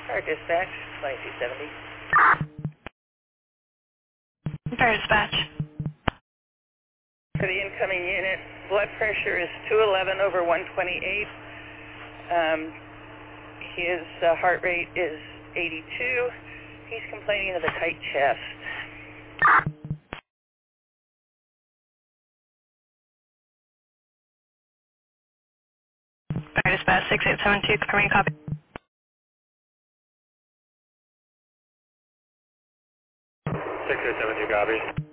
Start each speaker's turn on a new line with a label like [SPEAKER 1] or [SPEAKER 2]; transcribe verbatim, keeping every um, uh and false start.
[SPEAKER 1] Fire dispatch, twenty-two seventy.
[SPEAKER 2] Fire dispatch.
[SPEAKER 1] For the incoming unit, blood pressure is two eleven over one twenty-eight. Um, his uh, heart rate is eighty-two. He's complaining of a tight chest.
[SPEAKER 2] Fire dispatch six eight seven two, confirming copy.
[SPEAKER 3] six eight seven two, copy.